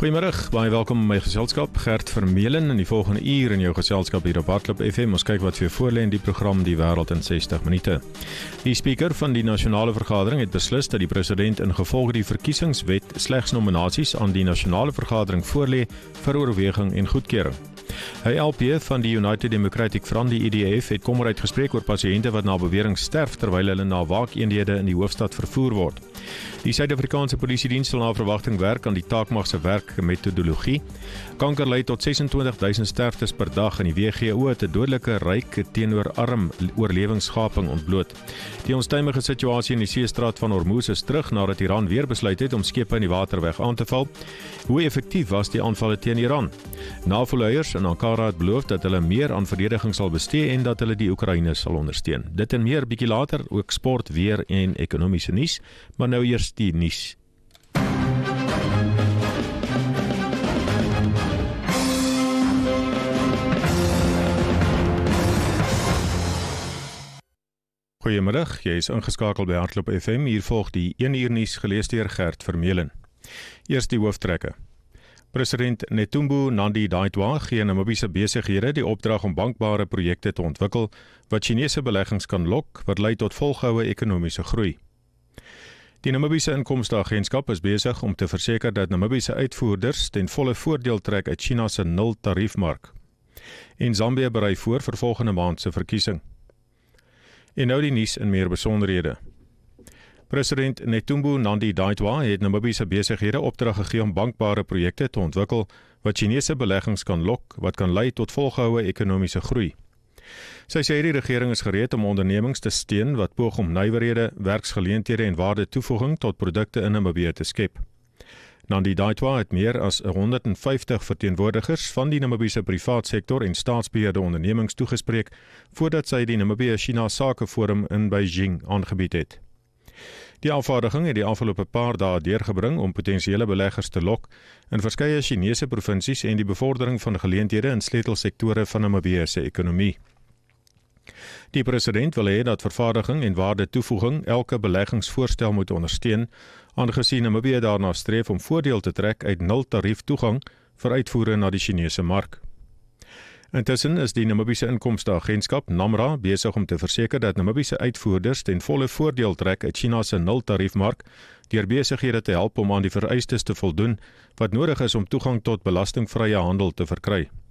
Goeiemiddag, baie welkom in my geselskap, Gert Vermeulen in die volgende uur in jou geselskap hier op Hardklop FM. Ons kyk wat vir voorlê in die program Die Wêreld in 60 minute. Die spreker van die nasionale vergadering het beslis dat die president ingevolge die verkiesingswet slegs nominasies aan die nasionale vergadering voorlê vir oorweging en goedkeuring. Hy LP van die United Democratic Front, die EDF, het kommer uitgespreek oor pasiënte wat na bewering sterf terwyl hulle na waakeenhede in die hoofstad vervoer word. Die Suid-Afrikaanse Polisiediens sal na verwagting werk aan die taakmag se werkmetodologie. Kanker lei tot 26,000 sterftes per dag en die WGO het 'n dodelike ryk teenoor arm oorlewingsgaping ontbloot. Die onstuimige situasie in die seestraat van Hormuz is terug nadat Iran weer besluit het om skepe in die waterweg aan te val. Hoe effektief was die aanvalle teen Iran? NAVO-leiers in Ankara het beloof dat hulle meer aan verdediging sal bestee en dat hulle die Oekraïne sal ondersteun. Dit en meer bietjie later, ook sport, weer en ekonomiese nuus, maar nou eers die nuus. Goeiemiddag, jy is ingeskakel by Hardklop FM. Hier volg die 1 uur nuus gelees deur Gert Vermeulen. Eers die hoofdtrekke. President Netumbo Nandi-Ndaitwah gee Namibiese besighede die opdrag om bankbare projekte te ontwikkel wat Chinese beleggings kan lok, wat lei tot volgehoue ekonomiese groei. Die Namibiese Inkomsteagentskap is besig om te verseker dat Namibiese uitvoerders ten volle voordeel trek uit China se nul-tariefmark. En Zambië berei voor vir volgende maand se verkiesing. En nou die nuus in meer besonderhede. President Netumbo Nandi-Ndaitwah het Namibiese besighede opdrag gegee om bankbare projekte te ontwikkel wat Chinese beleggings kan lok, wat kan lei tot volgehoue ekonomiese groei. Sy sê die regering is gereed om ondernemings te steun wat poog om nywerhede, werksgeleenthede en waarde toevoeging tot produkte in Namibië te skep. Nandi-Ndaitwah het meer as 150 verteenwoordigers van die Namibiese privaatsektor en staatsbeheerde ondernemings toegespreek voordat sy die Namibië-China Sakeforum in Beijing aangebied het. Die afvaardiging het die afgelope paar dae deurgebring om potensiële beleggers te lok in verskeie Chinese provinsies en die bevordering van geleenthede in sleutelsektore van Namibië se ekonomie. Die president wil hê dat vervaardiging en waarde toevoeging elke beleggingsvoorstel moet ondersteun, aangesien Namibië daarna streef om voordeel te trek uit nul-tarief toegang vir uitvoere na die Chinese mark. Intussen is die Namibiese Inkomsteagentskap NAMRA besig om te verseker dat Namibiese uitvoerders ten volle voordeel trek uit China se nul-tariefmark deur besighede te help om aan die vereistes te voldoen wat nodig is om toegang tot belastingvrye handel te verkry.